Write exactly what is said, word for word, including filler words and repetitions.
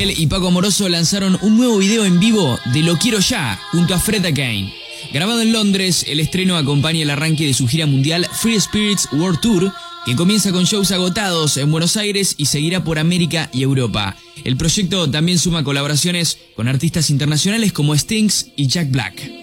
Él y Paco Amoroso lanzaron un nuevo video en vivo de Lo Quiero Ya, junto a Fred Again. Grabado en Londres, el estreno acompaña el arranque de su gira mundial Free Spirits World Tour, que comienza con shows agotados en Buenos Aires y seguirá por América y Europa. El proyecto también suma colaboraciones con artistas internacionales como Stinks y Jack Black.